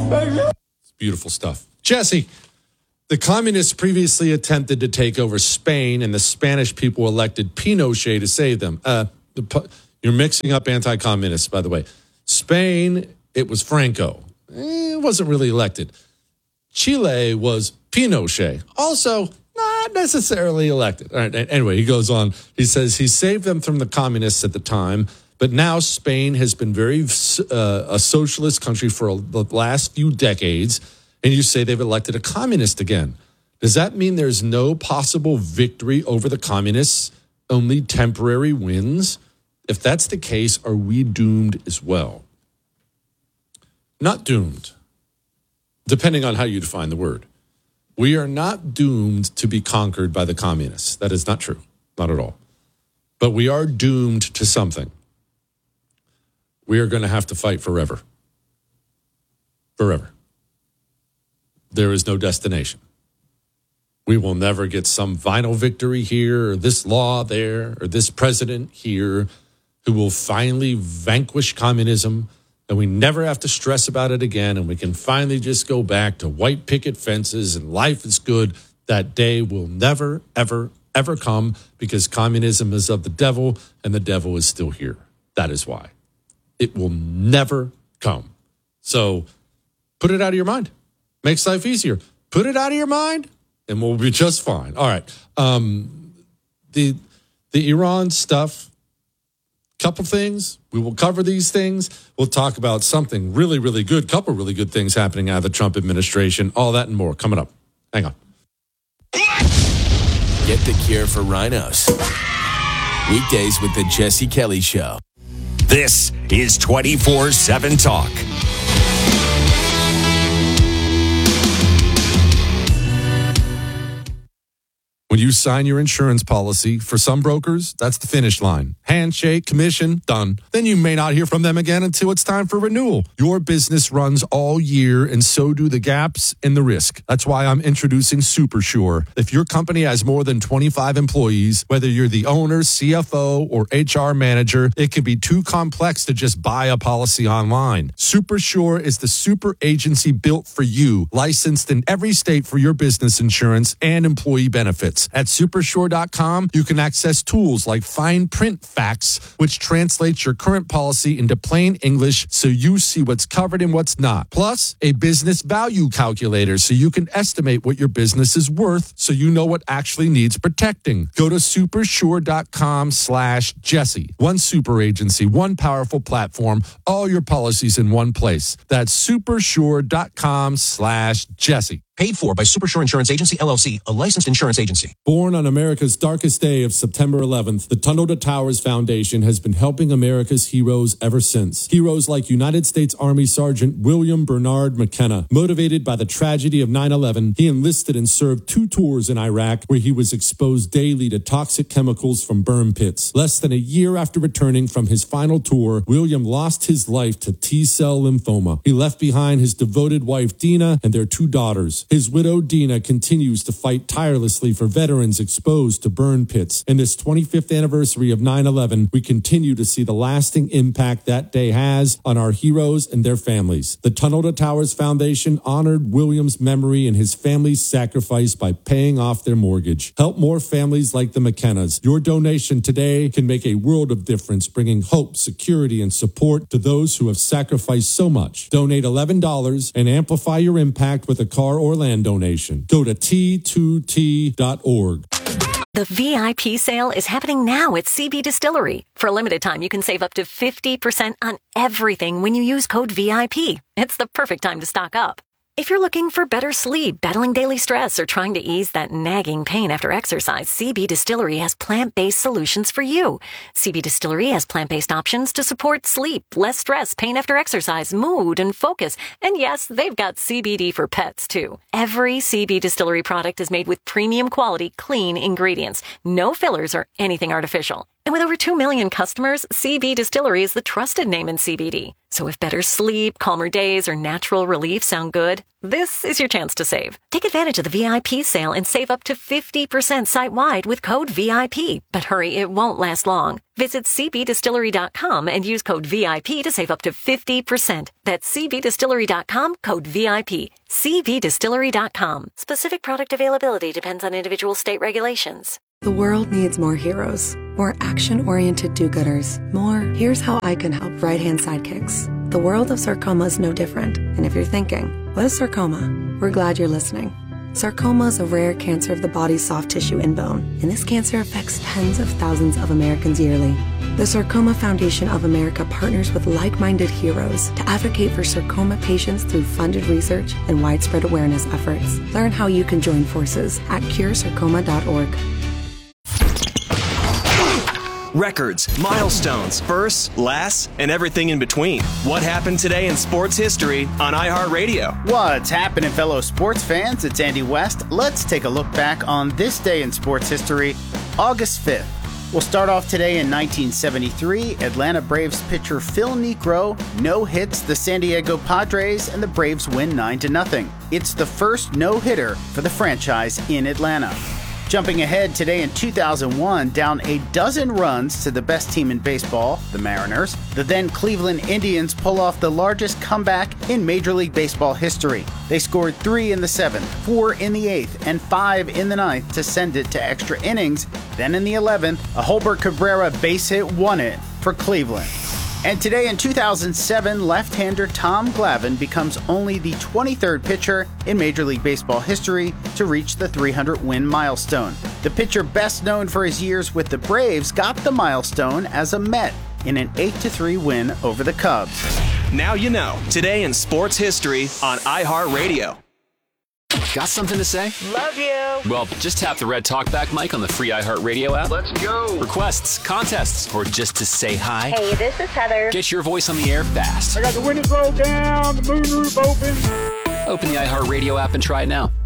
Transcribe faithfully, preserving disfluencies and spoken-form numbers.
It's beautiful stuff. Jesse, the communists previously attempted to take over Spain, and the Spanish people elected Pinochet to save them. Uh, the, you're mixing up anti-communists, by the way. Spain, it was Franco. Eh, it wasn't really elected. Chile was Pinochet, also not necessarily elected. All right, anyway, he goes on. He says he saved them from the communists at the time, but now Spain has been very uh, a socialist country for a, the last few decades, and you say they've elected a communist again. Does that mean there's no possible victory over the communists, only temporary wins? If that's the case, are we doomed as well? Not doomed, depending on how you define the word. We are not doomed to be conquered by the communists. That is not true, not at all. But we are doomed to something. We are going to have to fight forever. Forever. There is no destination. We will never get some final victory here, or this law there, or this president here, who will finally vanquish communism, and we never have to stress about it again, and we can finally just go back to white picket fences and life is good. That day will never, ever, ever come, because communism is of the devil and the devil is still here. That is why. It will never come. So put it out of your mind. Makes life easier. Put it out of your mind and we'll be just fine. All right. Um, the the Iran stuff, couple things. We will cover these things. We'll talk about something really, really good. Couple really good things happening out of the Trump administration. All that and more coming up. Hang on. Get the cure for rhinos. Weekdays with the Jesse Kelly Show. This is twenty-four seven Talk. When you sign your insurance policy, for some brokers, that's the finish line. Handshake, commission, done. Then you may not hear from them again until it's time for renewal. Your business runs all year, and so do the gaps and the risk. That's why I'm introducing SuperSure. If your company has more than twenty-five employees, whether you're the owner, C F O, or H R manager, it can be too complex to just buy a policy online. SuperSure is the super agency built for you, licensed in every state for your business insurance and employee benefits. At supersure dot com, you can access tools like fine print facts, which translates your current policy into plain English so you see what's covered and what's not. Plus, a business value calculator so you can estimate what your business is worth so you know what actually needs protecting. Go to supersure dot com slash Jesse. One super agency, one powerful platform, all your policies in one place. That's supersure dot com slash Jesse. Paid for by Supersure Insurance Agency, L L C, a licensed insurance agency. Born on America's darkest day of September eleventh, the Tunnel to Towers Foundation has been helping America's heroes ever since. Heroes like United States Army Sergeant William Bernard McKenna. Motivated by the tragedy of nine eleven, he enlisted and served two tours in Iraq where he was exposed daily to toxic chemicals from burn pits. Less than a year after returning from his final tour, William lost his life to T-cell lymphoma. He left behind his devoted wife, Dina, and their two daughters. His widow, Dina, continues to fight tirelessly for veterans exposed to burn pits. In this twenty-fifth anniversary of nine eleven, we continue to see the lasting impact that day has on our heroes and their families. The Tunnel to Towers Foundation honored William's memory and his family's sacrifice by paying off their mortgage. Help more families like the McKennas. Your donation today can make a world of difference, bringing hope, security, and support to those who have sacrificed so much. Donate eleven dollars and amplify your impact with a car or land donation. Go to T two T dot org. The V I P sale is happening now at C B Distillery. For a limited time, you can save up to fifty percent on everything when you use code V I P. It's the perfect time to stock up. If you're looking for better sleep, battling daily stress, or trying to ease that nagging pain after exercise, C B Distillery has plant-based solutions for you. C B Distillery has plant-based options to support sleep, less stress, pain after exercise, mood, and focus. And yes, they've got C B D for pets, too. Every C B Distillery product is made with premium quality, clean ingredients. No fillers or anything artificial. And with over two million customers, C B Distillery is the trusted name in C B D. So if better sleep, calmer days, or natural relief sound good, this is your chance to save. Take advantage of the V I P sale and save up to fifty percent site-wide with code V I P. But hurry, it won't last long. Visit c b distillery dot com and use code V I P to save up to fifty percent. That's c b distillery dot com, code V I P. c b distillery dot com. Specific product availability depends on individual state regulations. The world needs more heroes, more action-oriented do-gooders, more here's how I can help right-hand sidekicks. The world of sarcoma is no different. And if you're thinking, what is sarcoma? We're glad you're listening. Sarcoma is a rare cancer of the body's soft tissue and bone, and this cancer affects tens of thousands of Americans yearly. The Sarcoma Foundation of America partners with like-minded heroes to advocate for sarcoma patients through funded research and widespread awareness efforts. Learn how you can join forces at cure sarcoma dot org. Records, milestones, firsts, lasts, and everything in between. What happened today in sports history on iHeartRadio? What's happening, fellow sports fans? It's Andy West. Let's take a look back on this day in sports history, August fifth. We'll start off today in nineteen seventy-three. Atlanta Braves pitcher Phil Niekro no-hits the San Diego Padres, and the Braves win nine to nothing. It's the first no-hitter for the franchise in Atlanta. Jumping ahead today in two thousand one, down a dozen runs to the best team in baseball, the Mariners, the then Cleveland Indians pull off the largest comeback in Major League Baseball history. They scored three in the seventh, four in the eighth, and five in the ninth to send it to extra innings. Then in the eleventh, a Holbert Cabrera base hit won it for Cleveland. And today in two thousand seven, left-hander Tom Glavine becomes only the twenty-third pitcher in Major League Baseball history to reach the three hundred win milestone. The pitcher best known for his years with the Braves got the milestone as a Met in an eight to three win over the Cubs. Now you know. Today in sports history on iHeartRadio. Got something to say? Love you. Well, just tap the red talkback mic on the free iHeartRadio app. Let's go. Requests, contests, or just to say hi. Hey, this is Heather. Get your voice on the air fast. I got the windows rolled down, the moonroof open. Open the iHeartRadio app and try it now.